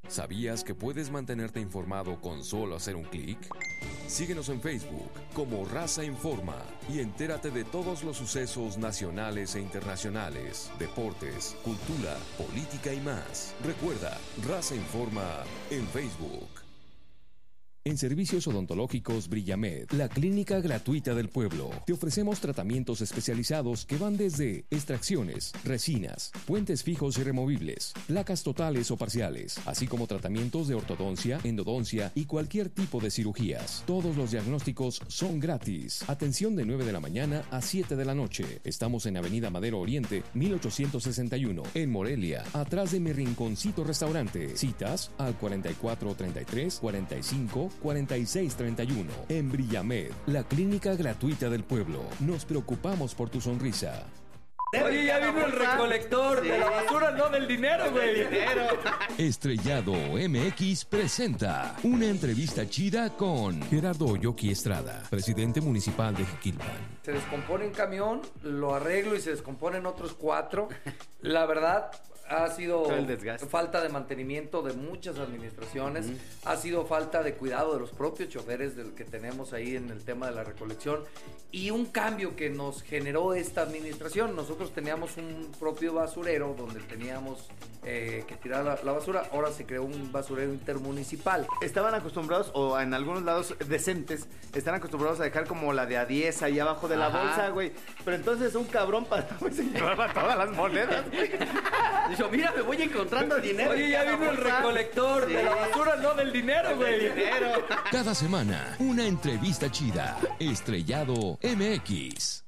¿Sabías que puedes mantenerte informado con solo hacer un clic? Síguenos en Facebook como Raza Informa y entérate de todos los sucesos nacionales e internacionales, deportes, cultura, política y más. Recuerda, Raza Informa en Facebook. En Servicios Odontológicos Brillamed, la clínica gratuita del pueblo. Te ofrecemos tratamientos especializados que van desde extracciones, resinas, puentes fijos y removibles, placas totales o parciales, así como tratamientos de ortodoncia, endodoncia y cualquier tipo de cirugías. Todos los diagnósticos son gratis. Atención de 9 de la mañana a 7 de la noche. Estamos en Avenida Madero Oriente, 1861, en Morelia, atrás de Mi Rinconcito Restaurante. Citas al 4433 45 4631. En Brillamed, la clínica gratuita del pueblo. Nos preocupamos por tu sonrisa. Oye, ya vino el recolector de la basura, no del dinero, güey. Estrellado MX presenta una entrevista chida con Gerardo Oyoki Estrada, presidente municipal de Jiquilpan. Se descompone un camión, lo arreglo y se descomponen otros 4. La verdad, ha sido falta de mantenimiento de muchas administraciones, ha sido falta de cuidado de los propios choferes del que tenemos ahí en el tema de la recolección y un cambio que nos generó esta administración. Nosotros teníamos un propio basurero donde teníamos que tirar la basura, ahora se creó un basurero intermunicipal. Estaban acostumbrados, o en algunos lados decentes, están acostumbrados a dejar como la de a 10 ahí abajo de la bolsa, güey. Pero entonces un cabrón pasaba y se llevaba todas las monedas, güey. Dijo, mira, me voy encontrando dinero. Oye, ya vino el recolector de la basura, no del dinero, güey. Cada semana, una entrevista chida. Estrellado MX.